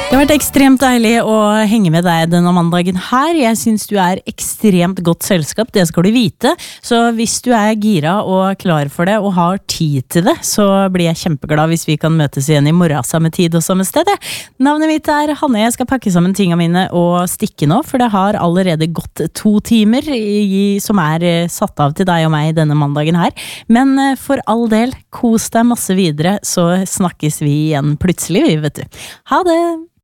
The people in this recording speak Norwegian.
Det har vært ekstremt deilig å henge med deg denne mandagen her. Jeg synes du ekstremt godt selskap, det skal du vite. Så hvis du gira og klar for det og har tid til det, så blir jeg kjempeglad hvis vi kan møtes igjen i morgen samme tid og samme sted. Navnet mitt Hanne, jeg skal pakke sammen tingene mine og stikke nå, for det har allerede gått 2 timer som satt av til deg og meg denne mandagen her. Men for all del, kos deg masse videre, så snakkes vi igjen plutselig, vet du. Ha det!